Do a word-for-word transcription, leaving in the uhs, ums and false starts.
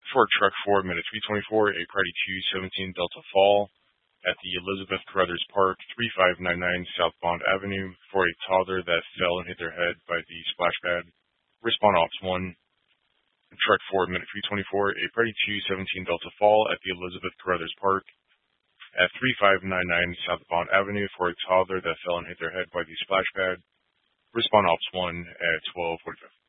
For truck four, minute three twenty-four, a party two seventeen Delta Fall at the Elizabeth Carruthers Park, three five nine nine South Bond Avenue, for a toddler that fell and hit their head by the splash pad. Respond Ops one. Truck four, minute three twenty-four, a party two seventeen Delta Fall at the Elizabeth Carruthers Park at three five nine nine South Bond Avenue, for a toddler that fell and hit their head by the splash pad. Respond Ops one at twelve forty-five.